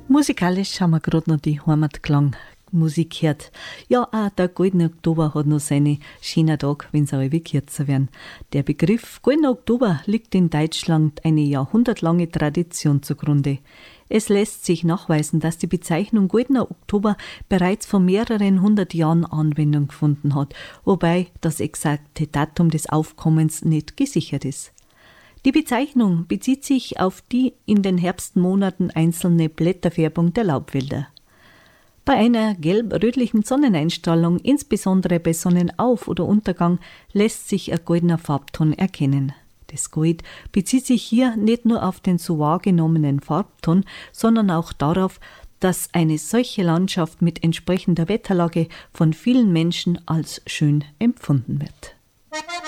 Musikalisch haben wir gerade noch die Heimatklang-Musik gehört. Ja, auch der Goldene Oktober hat noch seine schönen Tage, wenn es auch kürzer werden. Der Begriff Goldener Oktober liegt in Deutschland eine jahrhundertlange Tradition zugrunde. Es lässt sich nachweisen, dass die Bezeichnung Goldener Oktober bereits vor mehreren hundert Jahren Anwendung gefunden hat, wobei das exakte Datum des Aufkommens nicht gesichert ist. Die Bezeichnung bezieht sich auf die in den Herbstmonaten einzelne Blätterfärbung der Laubwälder. Bei einer gelb-rötlichen Sonneneinstrahlung, insbesondere bei Sonnenauf- oder Untergang, lässt sich ein goldener Farbton erkennen. Das Gold bezieht sich hier nicht nur auf den so wahrgenommenen Farbton, sondern auch darauf, dass eine solche Landschaft mit entsprechender Wetterlage von vielen Menschen als schön empfunden wird.